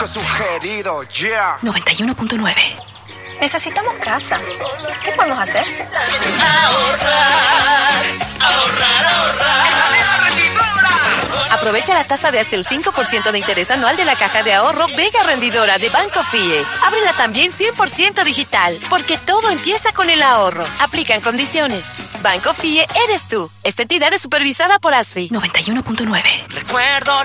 Sugerido, yeah. 91.9. Necesitamos casa. ¿Qué podemos hacer? Ahorrar. Aprovecha la tasa de hasta el 5% de interés anual de la caja de ahorro Vega Rendidora de Banco FIE. Ábrela también 100% digital, porque todo empieza con el ahorro. Aplican condiciones. Banco FIE eres tú. Esta entidad es supervisada por ASFI. 91.9. Recuerdo